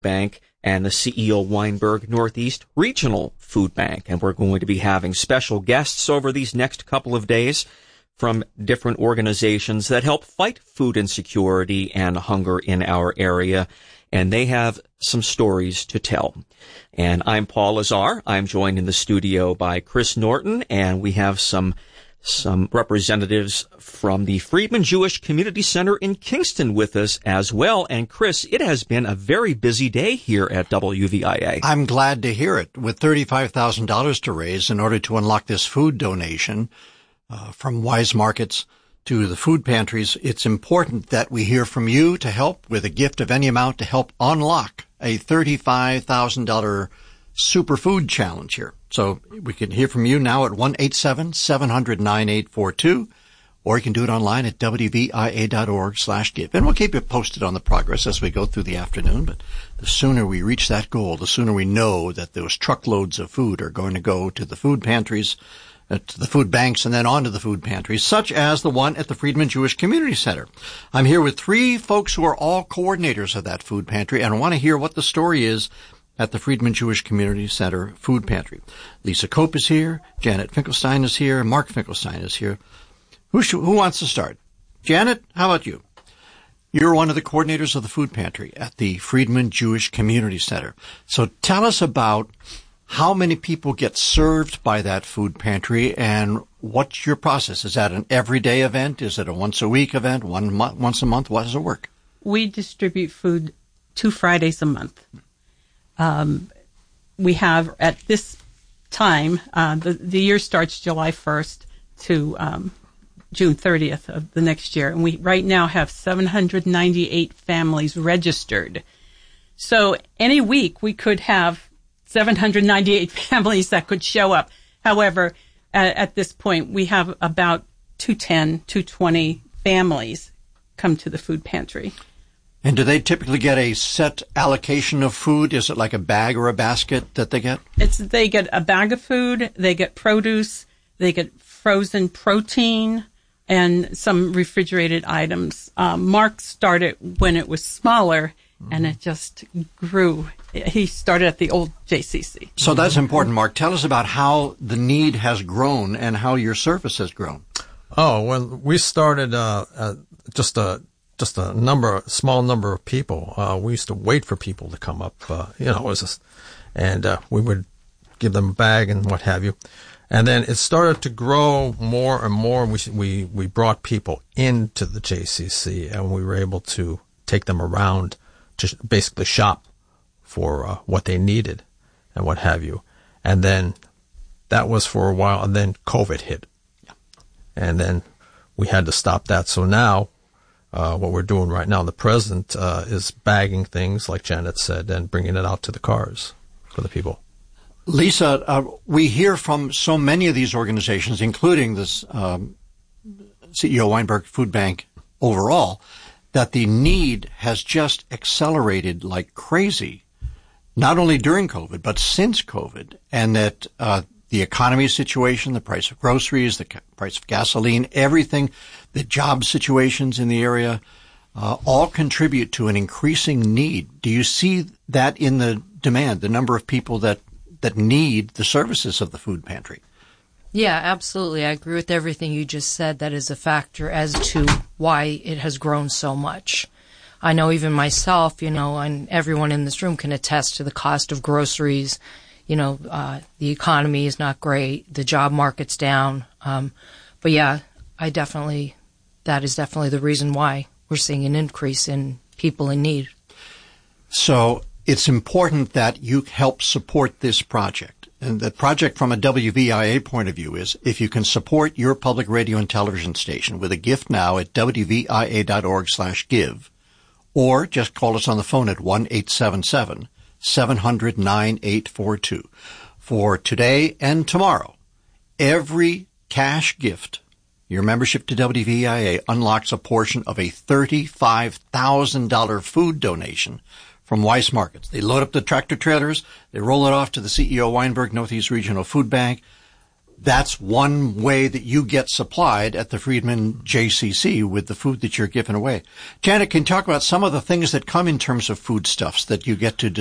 Bank and the CEO Weinberg Northeast Regional Food Bank. And we're going to be having special guests over these next couple of days from different organizations that help fight food insecurity and hunger in our area. And they have some stories to tell. And I'm Paul Lazar. I'm joined in the studio by Chris Norton, and we have some representatives from the Friedman Jewish Community Center in Kingston with us as well. And Chris, it has been a very busy day here at WVIA. I'm glad to hear it. With $35,000 to raise in order to unlock this food donation from Wise Markets to the food pantries, it's important that we hear from you to help with a gift of any amount to help unlock a $35,000 superfood challenge here. So we can hear from you now at 1-877-700-9842, or you can do it online at wvia.org/give. And we'll keep you posted on the progress as we go through the afternoon. But the sooner we reach that goal, the sooner we know that those truckloads of food are going to go to the food pantries, to the food banks, and then on to the food pantries, such as the one at the Friedman Jewish Community Center. I'm here with three folks who are all coordinators of that food pantry, and I want to hear what the story is at the Friedman Jewish Community Center Food Pantry. Lisa Cope is here, Janet Finkelstein is here, Mark Finkelstein is here. Who wants to start? Janet, how about you? You're one of the coordinators of the food pantry at the Friedman Jewish Community Center. So tell us about how many people get served by that food pantry, and what's your process? Is that an everyday event? Is it a once-a-week event, once a month? How does it work? We distribute food 2 Fridays a month. We have, at this time, the year starts July 1st to June 30th of the next year, and we right now have 798 families registered. So any week we could have 798 families that could show up. However, at this point, we have about 220 families come to the food pantry. And do they typically get a set allocation of food? Is it like a bag or a basket that they get? They get a bag of food, they get produce, they get frozen protein, and some refrigerated items. Mark started when it was smaller, and it just grew. He started at the old JCC. So that's important, Mark. Tell us about how the need has grown and how your service has grown. Oh, well, we started just a small number of people. We used to wait for people to come up, and we would give them a bag and what have you. And then it started to grow more and more. We brought people into the JCC, and we were able to take them around to basically shop for what they needed and what have you. And then that was for a while, and then COVID hit. And then we had to stop that. So now what we're doing right now in the present is bagging things, like Janet said, and bringing it out to the cars for the people. Lisa, we hear from so many of these organizations, including this CEO Weinberg Food Bank overall, that the need has just accelerated like crazy, not only during COVID, but since COVID, and that the economy situation, the price of groceries, the price of gasoline, everything, the job situations in the area, all contribute to an increasing need. Do you see that in the demand, the number of people that need the services of the food pantry? Yeah, absolutely. I agree with everything you just said. That is a factor as to why it has grown so much. I know even myself, and everyone in this room can attest to the cost of groceries. The economy is not great. The job market's down. But yeah, that is definitely the reason why we're seeing an increase in people in need. So it's important that you help support this project. And the project from a WVIA point of view is if you can support your public radio and television station with a gift now at wvia.org/give, or just call us on the phone at 1-877-700-9842. For today and tomorrow, every cash gift, your membership to WVIA unlocks a portion of a $35,000 food donation from Wise Markets. They load up the tractor trailers, they roll it off to the CEO Weinberg Northeast Regional Food Bank. that's one way that you get supplied at the Friedman JCC with the food that you're giving away. Janet, can you talk about some of the things that come in terms of foodstuffs that you get to